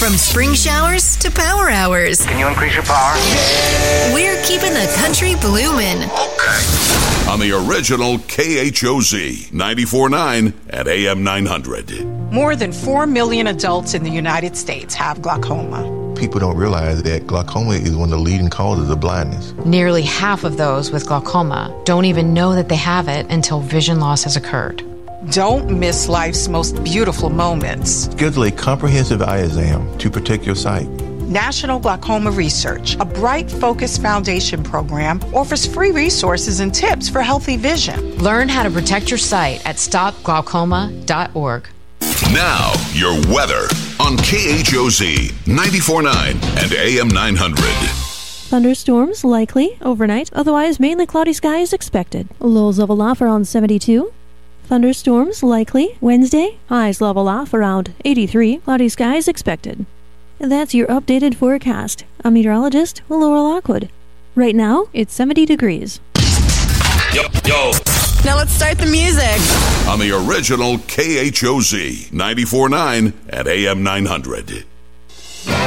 From spring showers to power hours. Can you increase your power? We're keeping the country blooming. Okay. On the original KHOZ 94.9 at AM 900. More than 4 million adults in the United States have glaucoma. People don't realize that glaucoma is one of the leading causes of blindness. Nearly half of those with glaucoma don't even know that they have it until vision loss has occurred. Don't miss life's most beautiful moments. Schedule a comprehensive eye exam to protect your sight. National Glaucoma Research, a Bright Focus Foundation program, offers free resources and tips for healthy vision. Learn how to protect your sight at stopglaucoma.org. Now, your weather on KHOZ 94.9 and AM 900. Thunderstorms likely overnight, otherwise mainly cloudy skies expected. Lows level off around 72. Thunderstorms likely Wednesday, highs level off around 83. Cloudy skies expected. And that's your updated forecast. I'm meteorologist Laura Lockwood. Right now, it's 70 degrees. Yo. Now let's start the music. On the original KHOZ 94.9 at AM 900.